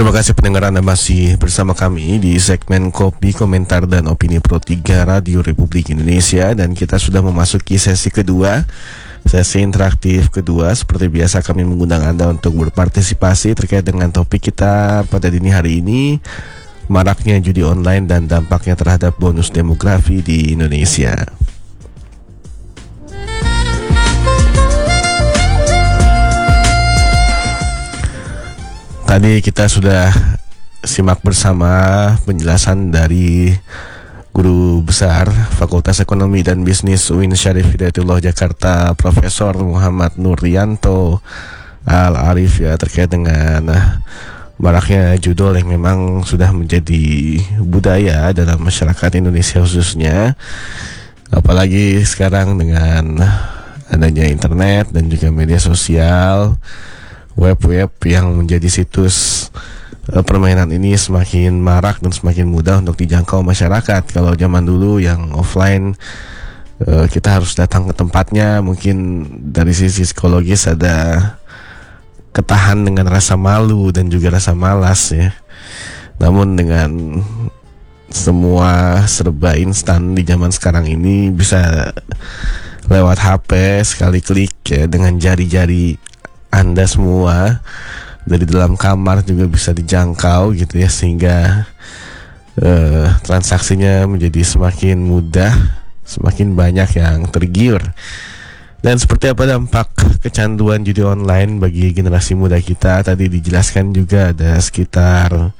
Terima kasih pendengar, Anda masih bersama kami di segmen Kopi, Komentar, dan Opini Pro 3 Radio Republik Indonesia. Dan kita sudah memasuki sesi kedua, sesi interaktif kedua. Seperti biasa kami mengundang Anda untuk berpartisipasi terkait dengan topik kita pada dini hari ini, maraknya judi online dan dampaknya terhadap bonus demografi di Indonesia. Tadi kita sudah simak bersama penjelasan dari Guru Besar Fakultas Ekonomi dan Bisnis UIN Syarif Hidayatullah Jakarta, Profesor Muhammad Nuryanto Al-Arif, ya, terkait dengan maraknya judol yang memang sudah menjadi budaya dalam masyarakat Indonesia khususnya. Apalagi sekarang dengan adanya internet dan juga media sosial, web-web yang menjadi situs permainan ini semakin marak dan semakin mudah untuk dijangkau masyarakat. Kalau zaman dulu yang offline, kita harus datang ke tempatnya, mungkin dari sisi psikologis ada ketahan dengan rasa malu dan juga rasa malas, ya. Namun dengan semua serba instan di zaman sekarang ini, bisa lewat HP sekali klik, ya, dengan jari-jari Anda semua dari dalam kamar juga bisa dijangkau gitu, ya, sehingga transaksinya menjadi semakin mudah, semakin banyak yang tergiur. Dan seperti apa dampak kecanduan judi online bagi generasi muda kita? Tadi dijelaskan juga ada sekitar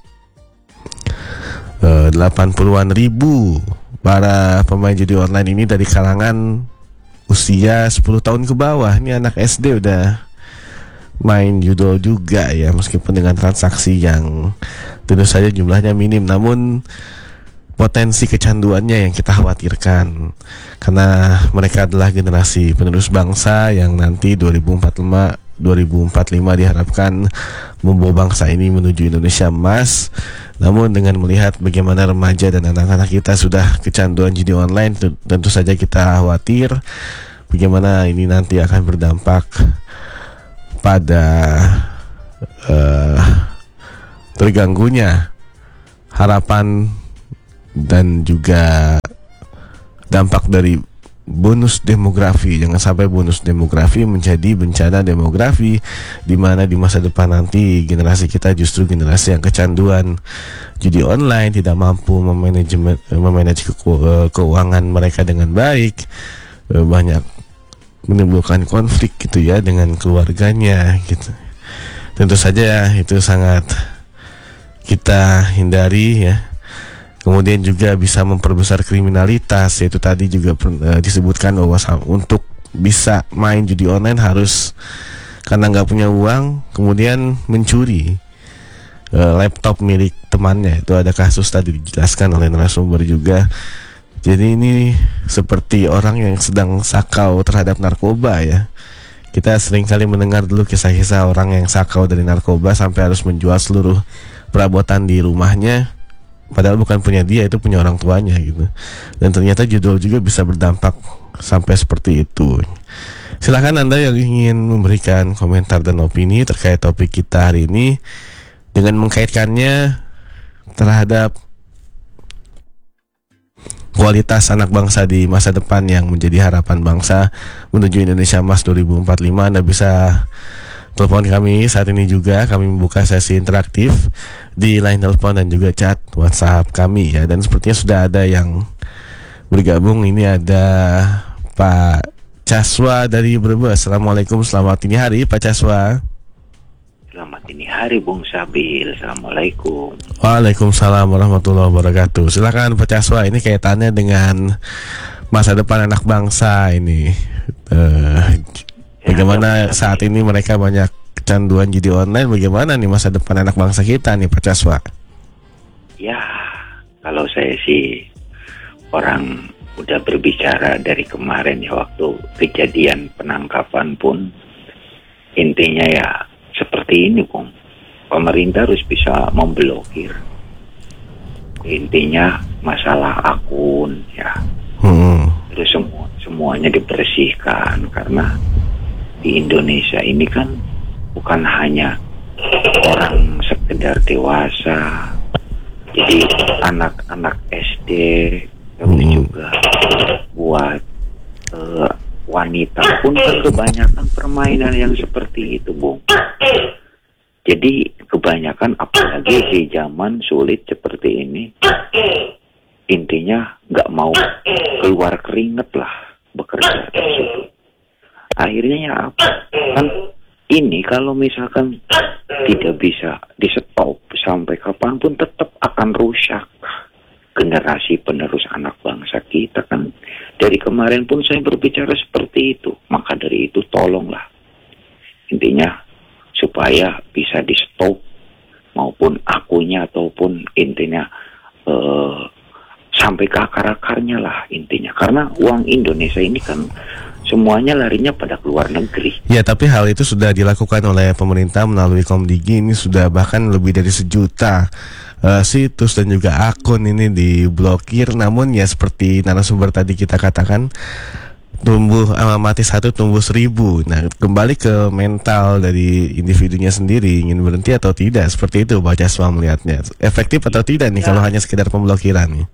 80-an ribu para pemain judi online ini dari kalangan usia 10 tahun ke bawah. Ini anak SD udah main judol juga, ya, meskipun dengan transaksi yang tentu saja jumlahnya minim, namun potensi kecanduannya yang kita khawatirkan, karena mereka adalah generasi penerus bangsa yang nanti 2045 diharapkan membawa bangsa ini menuju Indonesia emas. Namun dengan melihat bagaimana remaja dan anak-anak kita sudah kecanduan judi online, tentu saja kita khawatir bagaimana ini nanti akan berdampak pada terganggunya harapan dan juga dampak dari bonus demografi. Jangan sampai bonus demografi menjadi bencana demografi, di mana di masa depan nanti generasi kita justru generasi yang kecanduan judi online, tidak mampu memanage keuangan mereka dengan baik, banyak menimbulkan konflik gitu, ya, dengan keluarganya gitu. Tentu saja itu sangat kita hindari, ya. Kemudian juga bisa memperbesar kriminalitas, yaitu tadi juga disebutkan bahwa untuk bisa main judi online harus, karena nggak punya uang, kemudian mencuri laptop milik temannya. Itu ada kasus tadi dijelaskan oleh narasumber juga. Jadi ini seperti orang yang sedang sakau terhadap narkoba, ya. Kita sering kali mendengar dulu kisah-kisah orang yang sakau dari narkoba sampai harus menjual seluruh perabotan di rumahnya, padahal bukan punya dia, itu punya orang tuanya gitu. Dan ternyata judul juga bisa berdampak sampai seperti itu. Silakan Anda yang ingin memberikan komentar dan opini terkait topik kita hari ini dengan mengkaitkannya terhadap kualitas anak bangsa di masa depan yang menjadi harapan bangsa menuju Indonesia Emas 2045. Anda bisa telepon kami saat ini juga. Kami membuka sesi interaktif di line telepon dan juga chat WhatsApp kami, ya. Dan sepertinya sudah ada yang bergabung. Ini ada Pak Caswa dari Brebes. Assalamualaikum, selamat dini hari Pak Caswa. Selamat dini hari Bung Sabil. Assalamualaikum. Waalaikumsalam warahmatullahi wabarakatuh. Silakan Pak Caswa, ini kaitannya dengan masa depan anak bangsa ini. Bagaimana saat ini mereka banyak kecanduan judi online, bagaimana nih masa depan anak bangsa kita nih Pak Caswa? Ya, kalau saya sih orang udah berbicara dari kemarin, ya, waktu kejadian penangkapan pun intinya ya seperti ini, Bung. Pemerintah harus bisa memblokir. Intinya masalah akun, ya. Terus semuanya dibersihkan, karena di Indonesia ini kan bukan hanya orang sekedar dewasa. Jadi anak-anak SD, terus juga buat wanita pun kan kebanyakan permainan yang seperti itu, Bung. Jadi kebanyakan apalagi di zaman sulit seperti ini, intinya nggak mau keluar keringet lah bekerja tersebut. Akhirnya ya apa? Kan ini kalau misalkan tidak bisa di stop sampai kapanpun tetap akan rusak generasi penerus anak bangsa kita kan. Dari kemarin pun saya berbicara seperti itu. Maka dari itu tolonglah, intinya supaya bisa di stop maupun akunya ataupun intinya sampai ke akar-akarnya lah intinya. Karena uang Indonesia ini kan semuanya larinya pada keluar negeri. Ya, tapi hal itu sudah dilakukan oleh pemerintah melalui Komdigi. Ini sudah bahkan lebih dari 1 juta situs dan juga akun ini diblokir. Namun ya seperti narasumber tadi kita katakan, tumbuh mati 1 tumbuh 1000. Nah, kembali ke mental dari individunya sendiri, ingin berhenti atau tidak. Seperti itu Pak Caswa melihatnya. Efektif atau tidak nih kalau hanya sekedar pemblokiran nih?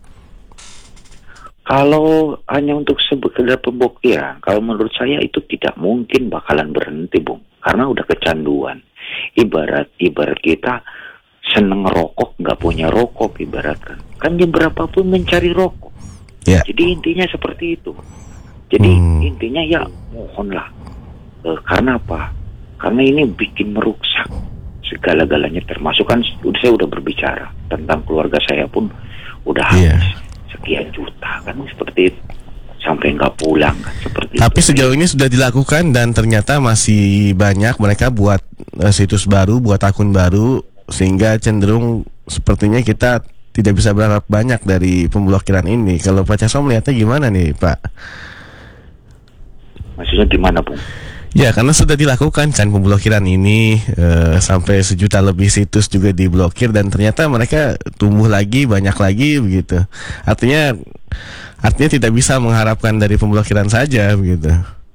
Kalau hanya untuk sekedar pemblokiran, kalau menurut saya itu tidak mungkin bakalan berhenti, Bung. Karena udah kecanduan. Ibarat kita seneng rokok, nggak punya rokok ibaratkan. Kan jam berapapun mencari rokok. Yeah. Jadi intinya seperti itu. Jadi intinya ya mohonlah. Karena apa? Karena ini bikin merusak segala-galanya, termasuk kan saya udah berbicara tentang keluarga saya pun udah habis sekian juta kan seperti itu. Sampai nggak pulang kan seperti itu. Tapi sejauh ini sudah dilakukan dan ternyata masih banyak mereka buat situs baru, buat akun baru, sehingga cenderung sepertinya kita tidak bisa berharap banyak dari pemblokiran ini. Kalau Pak Caswa melihatnya gimana nih Pak? Maksudnya gimana, Bung? Ya, karena sudah dilakukan kan pemblokiran ini, sampai 1 juta lebih situs juga diblokir dan ternyata mereka tumbuh lagi, banyak lagi begitu. Artinya tidak bisa mengharapkan dari pemblokiran saja begitu.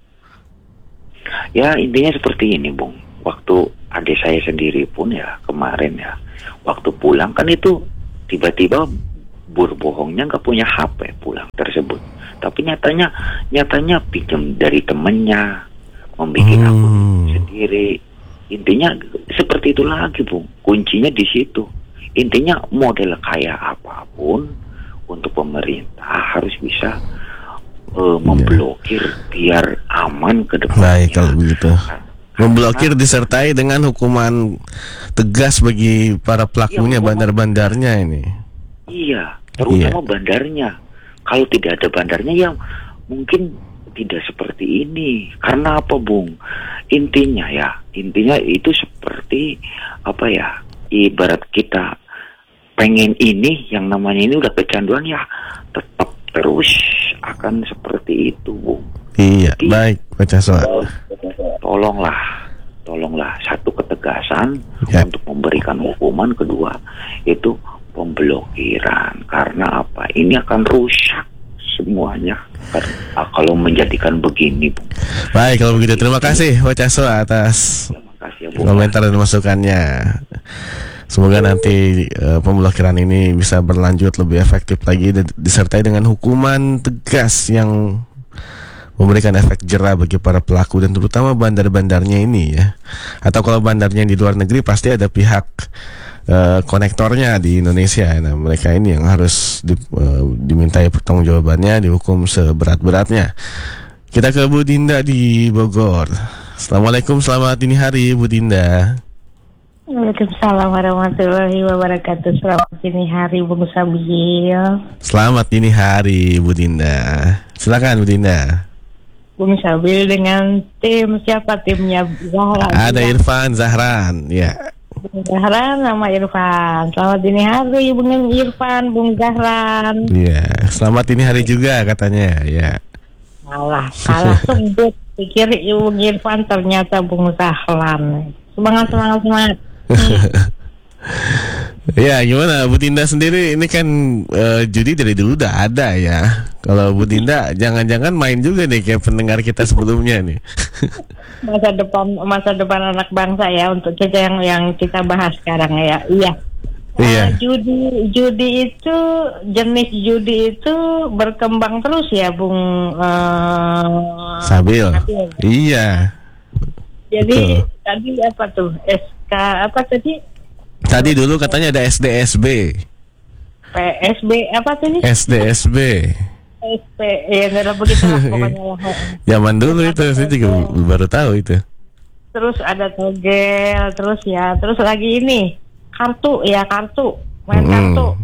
Ya intinya seperti ini, Bung. Waktu adik saya sendiri pun ya kemarin ya, waktu pulang kan itu tiba-tiba berbohongnya nggak punya HP pulang tersebut. Tapi nyatanya pinjam dari temennya, membuat akun sendiri. Intinya seperti itu lagi, Bung. Kuncinya di situ. Intinya model kayak apapun untuk pemerintah harus bisa memblokir biar aman ke depannya. Baik kalau begitu. Memblokir disertai dengan hukuman tegas bagi para pelakunya, bandar-bandarnya ini. Iya, terutama bandarnya. Kalau tidak ada bandarnya ya mungkin tidak seperti ini. Karena apa, Bung? Intinya itu seperti apa ya? Ibarat kita pengen ini, yang namanya ini udah kecanduan ya, tetap terus akan seperti itu, Bung. Iya. Jadi, baik, Pak Caswa. Tolonglah satu ketegasan untuk memberikan hukuman, kedua itu pemblokiran. Karena apa? Ini akan rusak semuanya kalau menjadikan begini, Bung. Baik, kalau begitu terima kasih Pak Caswa atas komentar dan masukannya. Semoga nanti pemblokiran ini bisa berlanjut lebih efektif lagi disertai dengan hukuman tegas yang memberikan efek jera bagi para pelaku dan terutama bandar-bandarnya ini ya. Atau kalau bandarnya di luar negeri pasti ada pihak konektornya di Indonesia. Nah, mereka ini yang harus dimintai pertanggungjawabannya, dihukum seberat-beratnya. Kita ke Bu Dinda di Bogor. Assalamualaikum, selamat dini hari Bu Dinda. Waalaikumsalam warahmatullahi wabarakatuh. Selamat dini hari Bung Sabil. Selamat dini hari Bu Dinda. Silakan Bu Dinda. Bung Sabil dengan tim, siapa timnya? Zahra. Ada Irfan, Zahran, ya. Bung Zahran sama Irfan. Selamat dini hari Bung Irfan, Bung Zahran. Iya, selamat dini hari juga katanya, ya. Salah sebut. Pikir Bung Irfan ternyata Bung Zahran. Semangat. Ya, gimana Bu Dinda sendiri? Ini kan judi dari dulu udah ada ya. Kalau Bu Dinda jangan-jangan main juga nih kayak pendengar kita sebelumnya nih. Masa depan anak bangsa ya, untuk kita yang kita bahas sekarang ya. Iya. Iya. Judi itu, jenis judi itu berkembang terus ya, Bung Sabil. Sabil. Iya. Jadi Betul. tadi apa tuh? SK apa tadi? Tadi dulu katanya ada SDSB. PSB apa tadi? SDSB. SP ya nggak ada begitu lah pokoknya lah. Zaman dulu itu saya juga baru tahu itu. Terus ada togel, terus lagi ini kartu, main kartu.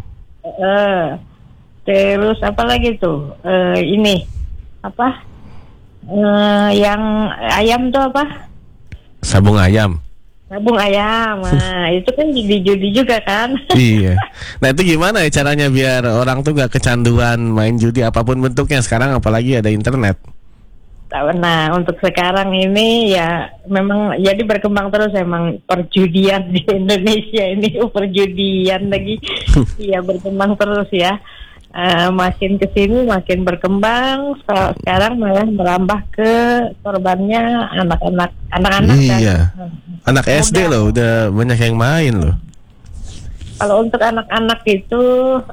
Terus apa lagi tuh? Ini apa? Yang ayam tuh apa? Sabung ayam. Sabung ayam. Nah, itu kan judi juga kan? Iya. Nah itu gimana ya caranya biar orang tuh gak kecanduan main judi apapun bentuknya sekarang, apalagi ada internet. Nah, untuk sekarang ini ya memang jadi berkembang terus emang perjudian di Indonesia ini, perjudian lagi. Iya, berkembang terus ya. Makin kesini makin berkembang. Sekarang malah merambah ke korbannya anak-anak. Iya. Dan anak SD loh udah banyak yang main loh. kalau untuk anak-anak itu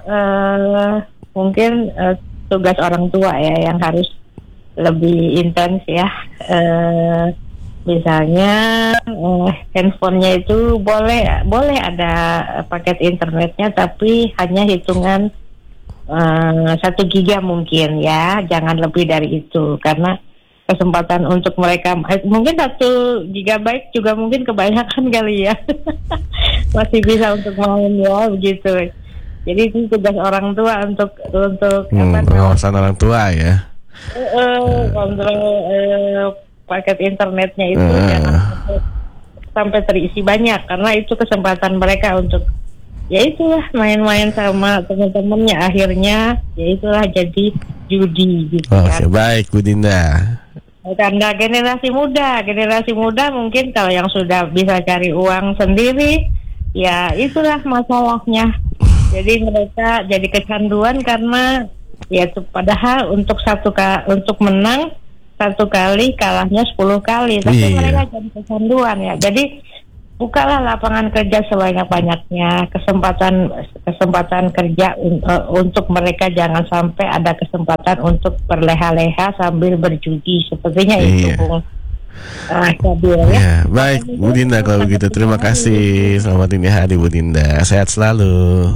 mungkin tugas orang tua ya yang harus lebih intens ya. Misalnya handphonenya itu boleh ada paket internetnya, tapi hanya hitungan 1 giga mungkin ya, jangan lebih dari itu, karena kesempatan untuk mereka mungkin 1 gigabyte juga mungkin kebanyakan kali ya. Masih bisa untuk main ya begitu. Jadi itu tugas orang tua untuk pengawasan orang tua ya. Kontrol paket internetnya itu jangan sampai terisi banyak, karena itu kesempatan mereka untuk ya itulah main-main sama teman-temannya, akhirnya ya itulah jadi judi gitu kan. Baik Bu Dinda. Karena generasi muda mungkin kalau yang sudah bisa cari uang sendiri, ya itulah masalahnya. Jadi mereka jadi kecanduan karena ya padahal untuk menang 1 kali kalahnya 10 kali, tapi mereka jadi kecanduan ya. Jadi bukalah lapangan kerja sebanyak-banyaknya, kesempatan kerja untuk mereka, jangan sampai ada kesempatan untuk berleha-leha sambil berjudi sepertinya itu Bung Sabil ya. Baik Bu Dinda kalau begitu, terima kasih. Selamat dini hari Bu Dinda, sehat selalu.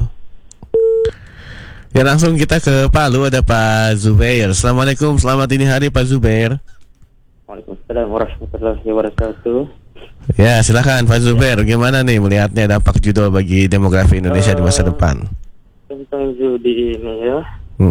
Ya langsung kita ke Palu, ada Pak Zubair. Assalamualaikum, selamat dini hari Pak Zubair. Waalaikumsalam warahmatullahi wabarakatuh. Ya silakan Pak Zubair, gimana nih melihatnya dampak judi bagi demografi Indonesia di masa depan? Tentang judi ini ya,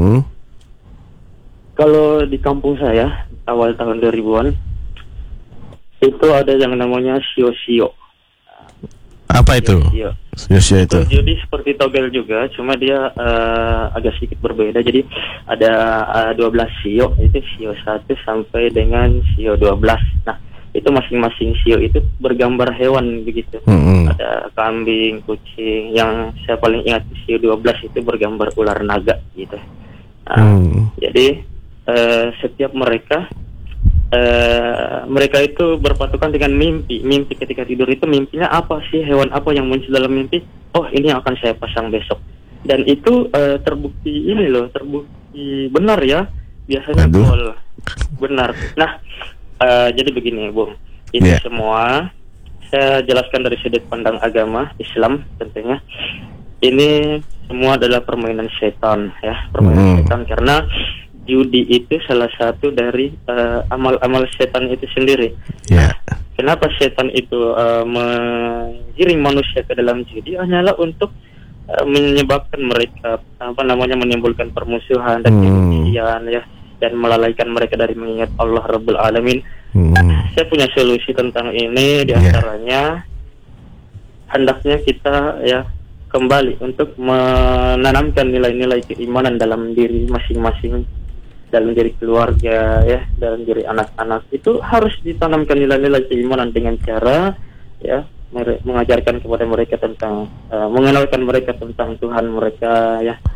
kalau di kampung saya awal tahun 2000-an itu ada yang namanya sio-sio. Apa itu? Sio-sio itu judi seperti togel juga, cuma dia agak sedikit berbeda. Jadi ada 12 sio, itu sio 1 sampai dengan sio 12. Nah, itu masing-masing sio itu bergambar hewan begitu. Ada kambing, kucing. Yang saya paling ingat sio 12 itu bergambar ular naga gitu. Jadi setiap mereka itu berpatokan dengan mimpi ketika tidur. Itu mimpinya apa sih, hewan apa yang muncul dalam mimpi? Oh, ini yang akan saya pasang besok. Dan itu terbukti benar ya, biasanya benar. Nah, jadi begini Bung, ini semua saya jelaskan dari sudut pandang agama Islam tentunya. Ini semua adalah permainan setan ya, permainan setan, karena judi itu salah satu dari amal-amal setan itu sendiri. Kenapa setan itu menggiring manusia ke dalam judi? Hanyalah untuk menyebabkan mereka menimbulkan permusuhan dan kebencian ya, dan melalaikan mereka dari mengingat Allah Rabbul Alamin. Saya punya solusi tentang ini, diantaranya hendaknya kita ya kembali untuk menanamkan nilai-nilai keimanan dalam diri masing-masing, dalam diri keluarga ya, dalam diri anak-anak. Itu harus ditanamkan nilai-nilai keimanan dengan cara ya mengajarkan kepada mereka tentang mengenalkan mereka tentang Tuhan mereka ya.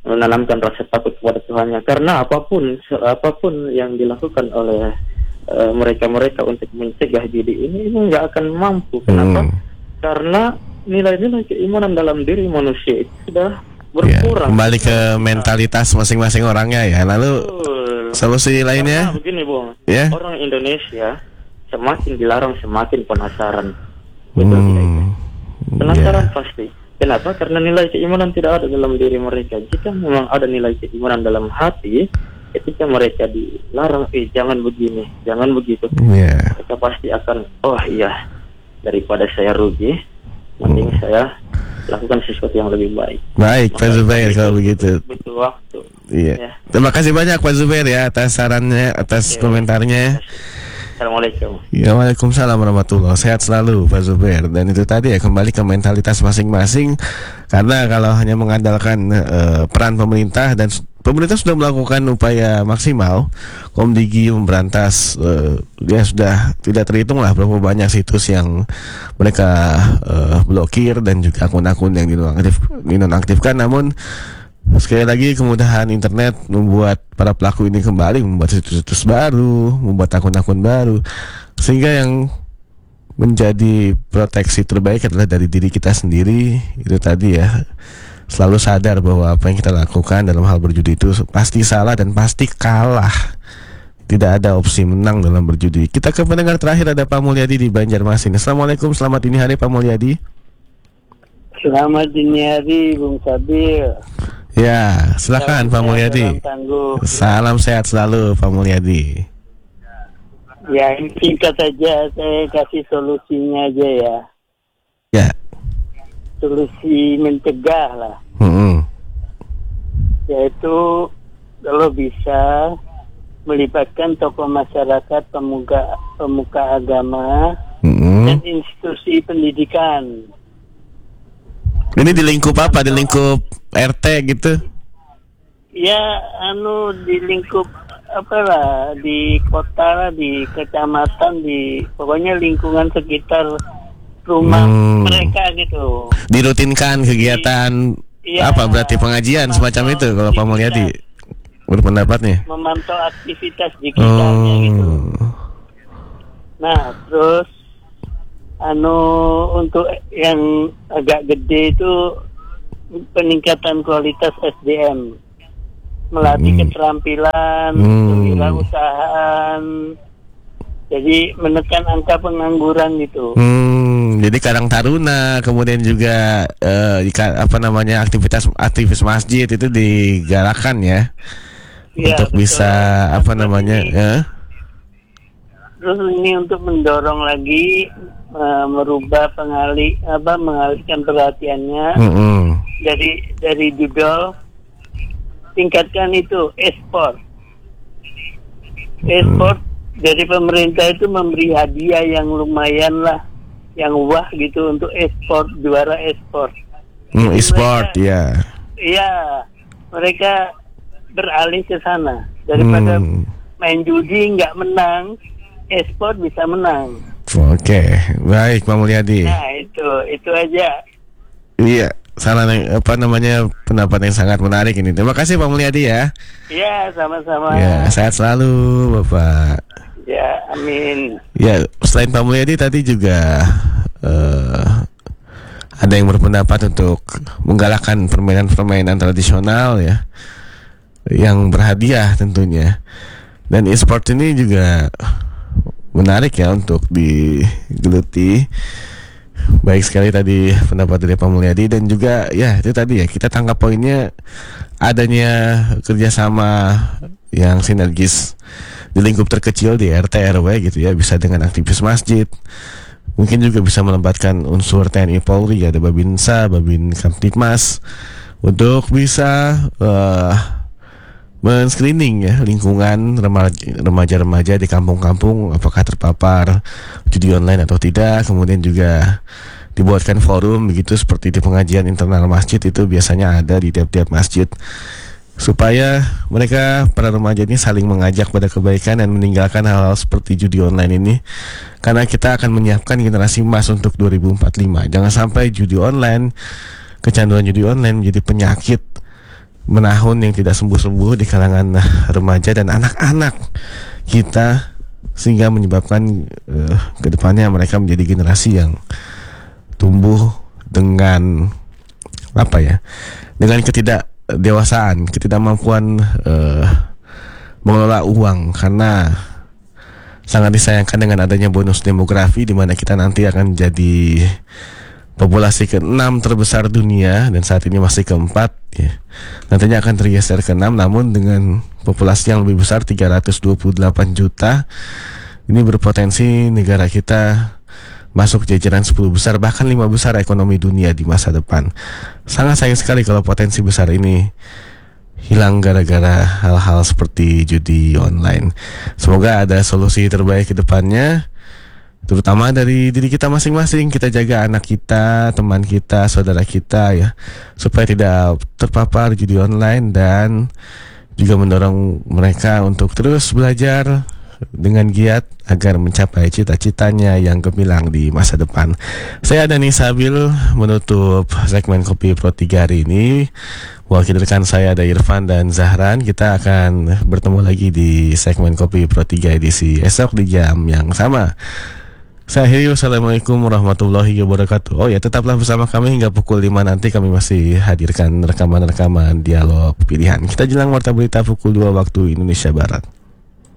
menanamkan rasa takut kepada Tuhannya, karena apapun yang dilakukan oleh mereka untuk mencegah judi ini nggak akan mampu. Kenapa? Karena nilai-nilai keimanan dalam diri manusia itu sudah berkurang. Kembali ke mentalitas masing-masing orangnya ya. Lalu solusi lainnya? Karena begini, Bung. Ya. Orang Indonesia semakin dilarang semakin penasaran. Betul tidak itu? Penasaran pasti. Kenapa? Karena nilai keimanan tidak ada dalam diri mereka. Jika memang ada nilai keimanan dalam hati, ketika mereka dilarang, jangan begini, jangan begitu, mereka pasti akan, oh iya, daripada saya rugi, mending saya lakukan sesuatu yang lebih baik. Baik, Pak Zubair, kalau begitu. Butuh waktu. Iya. Ya. Terima kasih banyak Pak Zubair ya atas sarannya, atas komentarnya. Assalamualaikum. Ya, waalaikumsalam warahmatullahi. Sehat selalu Pak Zubair. Dan itu tadi ya, kembali ke mentalitas masing-masing. Karena kalau hanya mengandalkan peran pemerintah, dan pemerintah sudah melakukan upaya maksimal, Komdigi memberantas, dia sudah tidak terhitung lah berapa banyak situs yang mereka blokir dan juga akun-akun yang dinonaktifkan. Namun sekali lagi, kemudahan internet membuat para pelaku ini kembali membuat situs-situs baru, membuat akun-akun baru, sehingga yang menjadi proteksi terbaik adalah dari diri kita sendiri. Itu tadi ya, selalu sadar bahwa apa yang kita lakukan dalam hal berjudi itu pasti salah dan pasti kalah. Tidak ada opsi menang dalam berjudi. Kita ke pendengar terakhir, ada Pak Mulyadi di Banjarmasin. Assalamualaikum, selamat dini hari Pak Mulyadi. Selamat dini hari Bung Sabil. Ya, silakan Pak Mulyadi. Salam sehat selalu Pak Mulyadi. Ya, singkat saja, saya kasih solusinya aja ya. Ya. Solusi mencegah lah. Yaitu kalau bisa melibatkan tokoh masyarakat, pemuka agama, dan institusi pendidikan. Ini di lingkup apa? Di lingkup RT gitu? Ya, di lingkup apalah, di kota lah, di kecamatan, di pokoknya lingkungan sekitar rumah mereka gitu. Dirutinkan kegiatan apa? Berarti pengajian semacam itu kalau Pak Mulyadi berpendapatnya. Memantau aktivitas di sekitarnya gitu. Nah, terus untuk yang agak gede itu peningkatan kualitas SDM, melatih keterampilan, kewirausahaan, jadi menekan angka pengangguran gitu. Jadi Karang Taruna, kemudian juga aktivis masjid itu digalakkan ya, untuk betul, bisa Terus ini untuk mendorong lagi merubah mengalihkan perhatiannya dari judul, tingkatkan itu e-sport. E-sport dari pemerintah itu memberi hadiah yang lumayan lah, yang wah gitu untuk e-sport, juara e-sport. E-sport ya. Iya, mereka beralih ke sana daripada main judi nggak menang, e-sport bisa menang. Oke, baik Pak Mulyadi. Nah itu aja. Iya, pendapat yang sangat menarik ini. Terima kasih Pak Mulyadi ya. Iya, sama-sama. Ya, sehat selalu Bapak. Ya, amin. Ya, selain Pak Mulyadi tadi juga ada yang berpendapat untuk menggalakkan permainan tradisional ya, yang berhadiah tentunya. Dan e-sport ini juga menarik ya untuk digeluti. Baik sekali tadi pendapat dari Pak Mulyadi, dan juga ya itu tadi ya, kita tangkap poinnya adanya kerjasama yang sinergis di lingkup terkecil di RT RW gitu ya, bisa dengan aktivis masjid, mungkin juga bisa melibatkan unsur TNI Polri, ada Babinsa, Babin Kamtibmas, untuk bisa men-screening ya lingkungan remaja-remaja di kampung-kampung, apakah terpapar judi online atau tidak. Kemudian juga dibuatkan forum begitu seperti di pengajian internal masjid, itu biasanya ada di tiap-tiap masjid, supaya mereka, para remaja ini saling mengajak pada kebaikan dan meninggalkan hal-hal seperti judi online ini. Karena kita akan menyiapkan generasi emas untuk 2045. Jangan sampai judi online, kecanduan judi online menjadi penyakit menahun yang tidak sembuh-sembuh di kalangan remaja dan anak-anak kita, sehingga menyebabkan kedepannya mereka menjadi generasi yang tumbuh dengan dengan ketidakdewasaan, ketidakmampuan mengelola uang, karena sangat disayangkan dengan adanya bonus demografi di mana kita nanti akan jadi populasi ke-6 terbesar dunia dan saat ini masih ke-4 ya. Nantinya akan tergeser ke-6 namun dengan populasi yang lebih besar 328 juta. Ini berpotensi negara kita masuk jajaran 10 besar bahkan 5 besar ekonomi dunia di masa depan. Sangat sayang sekali kalau potensi besar ini hilang gara-gara hal-hal seperti judi online. Semoga ada solusi terbaik ke depannya, terutama dari diri kita masing-masing. Kita jaga anak kita, teman kita, saudara kita ya, supaya tidak terpapar judi online, dan juga mendorong mereka untuk terus belajar dengan giat agar mencapai cita-citanya yang gemilang di masa depan. Saya Dani Sabil menutup segmen Kopi Pro 3 hari ini. Wakil rekan saya ada Irfan dan Zahran. Kita akan bertemu lagi di segmen Kopi Pro 3 edisi esok di jam yang sama. Saya akhiri, wassalamualaikum warahmatullahi wabarakatuh. Oh ya, tetaplah bersama kami hingga pukul 5 nanti. Kami masih hadirkan rekaman-rekaman dialog pilihan. Kita jelang warta berita pukul 2 waktu Indonesia Barat.